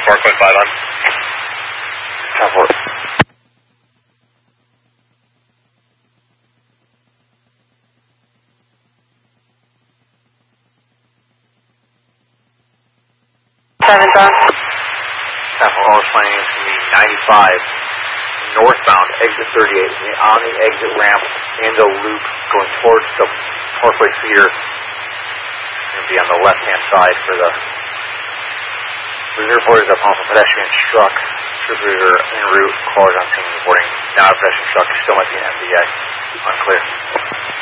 4.5 on. 10-4. Almost planning is going to be 95 northbound, exit 38, on the exit ramp in the loop going towards the Parkway feeder. It's going to be on the left-hand side for the reporters up on a pedestrian truck. Trooper en route, cars on scene reporting. Now a pedestrian truck still might be an MDA. Unclear.